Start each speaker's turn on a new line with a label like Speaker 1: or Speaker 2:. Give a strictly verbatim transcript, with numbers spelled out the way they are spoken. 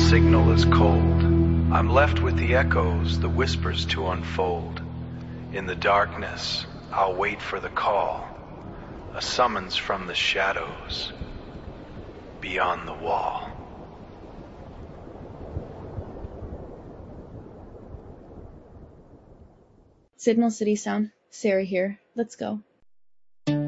Speaker 1: signal is cold. I'm left with the echoes, the whispers to unfold. In the darkness, I'll wait for the call, a summons from the shadows, beyond the wall.
Speaker 2: Signal City Sound, Sarah here. Let's go.